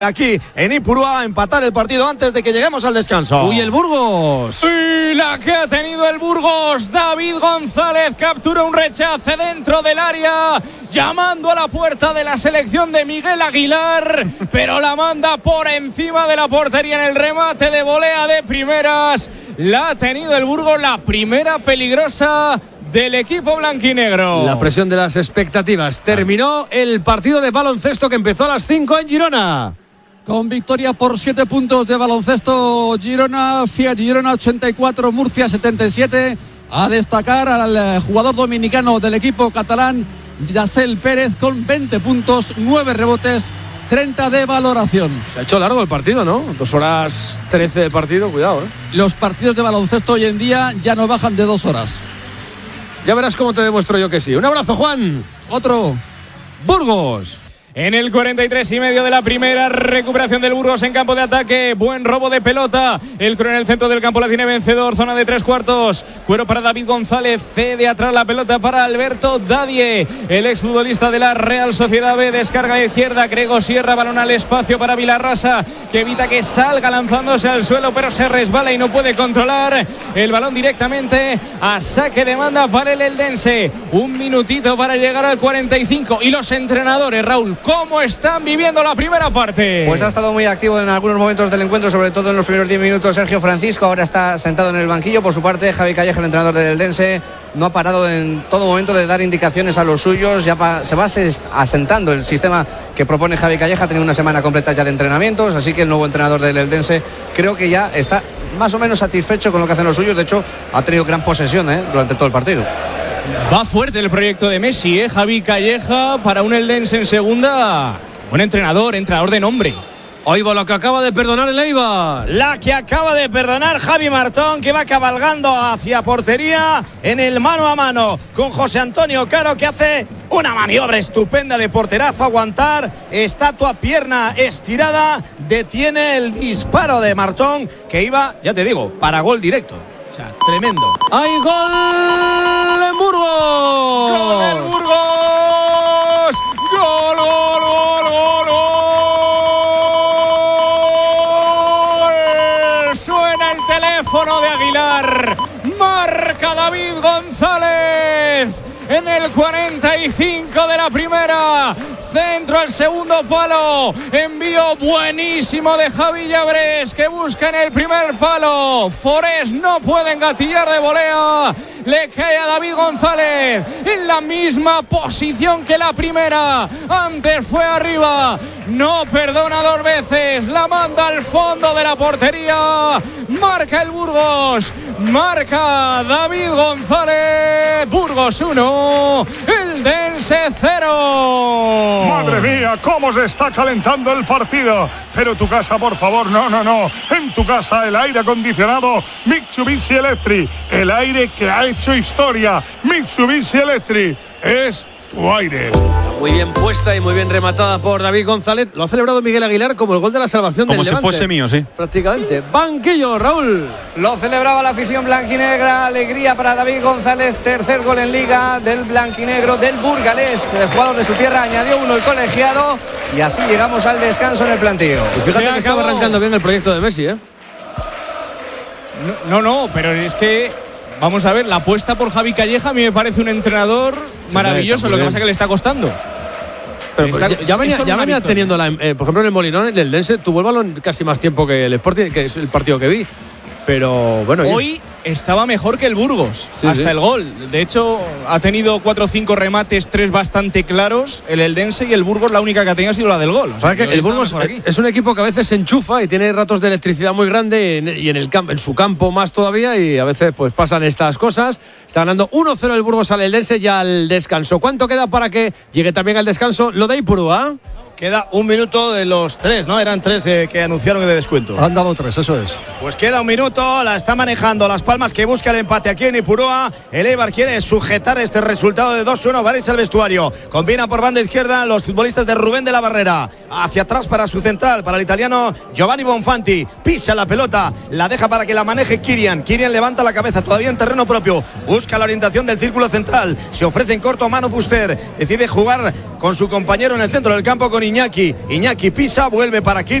aquí en Ipurúa a empatar el partido antes de que lleguemos al descanso. Uy, el Burgos. Y la que ha tenido el Burgos. David González captura un rechace dentro del área, llamando a la puerta de la selección de Miguel Aguilar, pero la manda por encima de la portería en el remate de volea de primeras. La ha tenido el Burgos, la primera peligrosa del equipo blanquinegro. La presión de las expectativas. Terminó el partido de baloncesto que empezó a las 5 en Girona. Con victoria por 7 puntos de baloncesto Girona, Fiat Girona 84, Murcia 77. A destacar al jugador dominicano del equipo catalán, Yasel Pérez, con 20 puntos, 9 rebotes, 30 de valoración. Se ha hecho largo el partido, ¿no? 2 horas 13 de partido, cuidado, ¿eh? Los partidos de baloncesto hoy en día ya no bajan de 2 horas. Ya verás cómo te demuestro yo que sí. Un abrazo, Juan. Otro. Burgos. En el 43,5 de la primera, recuperación del Burgos en campo de ataque. Buen robo de pelota. El Cro en el centro del campo la tiene vencedor. Zona de 3/4. Cuero para David González. Cede atrás la pelota para Alberto Dadie, el exfutbolista de la Real Sociedad B. Descarga a la izquierda. Grego Sierra. Balón al espacio para Vilarrasa, que evita que salga lanzándose al suelo, pero se resbala y no puede controlar el balón directamente a saque de banda para el Eldense. Un minutito para llegar al 45. Y los entrenadores, Raúl, ¿cómo están viviendo la primera parte? Pues ha estado muy activo en algunos momentos del encuentro, sobre todo en los primeros 10 minutos Sergio Francisco. Ahora está sentado en el banquillo. Por su parte, Javi Calleja, el entrenador del Eldense, no ha parado en todo momento de dar indicaciones a los suyos. Ya se va asentando el sistema que propone Javi Calleja. Ha tenido una semana completa ya de entrenamientos, así que el nuevo entrenador del Eldense creo que ya está más o menos satisfecho con lo que hacen los suyos. De hecho, ha tenido gran posesión durante todo el partido. Va fuerte el proyecto de Messi, Javi Calleja, para un Eldense en segunda. Buen entrenador de nombre. Oigo lo que acaba de perdonar el Eibar. La que acaba de perdonar Javi Martón, que va cabalgando hacia portería en el mano a mano con José Antonio Caro, que hace una maniobra estupenda de porterazo, aguantar, estatua, pierna estirada, detiene el disparo de Martón, que iba, ya te digo, para gol directo. O sea, tremendo. ¡Hay gol en Burgos! ¡Gol del Burgos! ¡Gol, gol, gol, gol, gol! Suena el teléfono de Aguilar. Marca David González en el 45 de la primera. Centro al segundo palo. Envío buenísimo de Javi Llabres, que busca en el primer palo. Forés no puede engatillar de volea. Le cae a David González en la misma posición que la primera. Antes fue arriba. No perdona 2 veces. La manda al fondo de la portería. Marca el Burgos. Marca David González. Burgos 1, Eldense 0. Madre mía, cómo se está calentando el partido. Pero tu casa, por favor, no. En tu casa el aire acondicionado Mitsubishi Electric. El aire que ha hecho historia. Mitsubishi Electric es tu aire. Muy bien puesta y muy bien rematada por David González. Lo ha celebrado Miguel Aguilar como el gol de la salvación del Levante. Como si fuese mío, sí. Prácticamente. Banquillo, Raúl. Lo celebraba la afición blanquinegra. Alegría para David González. Tercer gol en liga del blanquinegro, del burgalés, del jugador de su tierra. Añadió 1 el colegiado. Y así llegamos al descanso en el plantío. Y fíjate que estaba arrancando bien el proyecto de Messi, ¿eh? No, pero es que vamos a ver, la apuesta por Javi Calleja a mí me parece un entrenador maravilloso. Lo que pasa es que le está costando. Pero ya venía teniendo por ejemplo, en el Molinón, el Eldense tuvo el balón casi más tiempo que el Sporting, que es el partido que vi. Pero bueno, hoy estaba mejor que el Burgos, hasta el gol. De hecho, ha tenido 4 o 5 remates, 3 bastante claros. El Eldense, y el Burgos la única que ha tenido ha sido la del gol. O sea, que el Burgos es un equipo que a veces se enchufa y tiene ratos de electricidad muy grande, y en su campo más todavía, y a veces pues pasan estas cosas. Está ganando 1-0 el Burgos al Eldense ya al descanso. ¿Cuánto queda para que llegue también al descanso lo de Ipurúa? Queda 1 minuto de los 3, ¿no? Eran 3 que anunciaron de descuento. Han dado 3, eso es. Pues queda 1 minuto, la está manejando Las Palmas, que busca el empate aquí en Ipurúa. El Eibar quiere sujetar este resultado de 2-1. Va a irse al vestuario. Combina por banda izquierda los futbolistas de Rubén de la Barrera. Hacia atrás para su central, para el italiano Giovanni Bonfanti. Pisa la pelota, la deja para que la maneje Kirian. Kirian levanta la cabeza, todavía en terreno propio. Busca la orientación del círculo central. Se ofrece en corto Manu Fuster. Decide jugar con su compañero en el centro del campo, con Iñaki. Iñaki pisa, vuelve para Kirill.